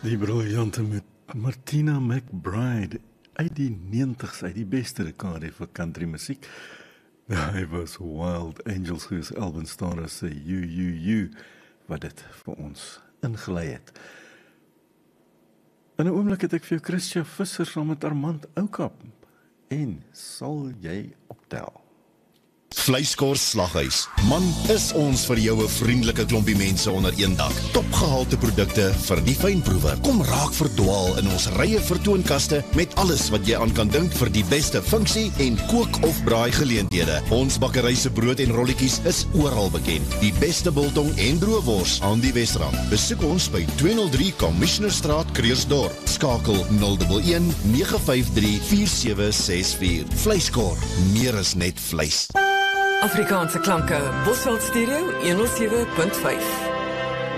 Die briljante met Martina McBride uit die 90's, uit die beste dekade vir country musiek. Hy was Wild Angels gewees, Alvin Starr se You, wat dit vir ons ingelei het. In 'n oomblik het ek vir jou Christia Visser saam met Armand Oukamp. En sal jy optel? Vleiskors Slaghuis. Man, is ons vir jou 'n vriendelike klompie mense onder een dak. Topgehalte produkte vir die fynproewer. Kom raak verdwaal in ons rye vertoonkaste met alles wat jy aan kan dink vir die beste funksie en kook of braai geleenthede. Ons bakkery se brood en rolletjies is oral bekend. Die beste biltong en droëwors aan die Wesrand. Besoek ons by 203 Commissionerstraat, Krugersdorp. Skakel 011 953 4764. Vleiskor, meer as net vleis. Afrikaanse klanke, Bosveld Stereo 107.5.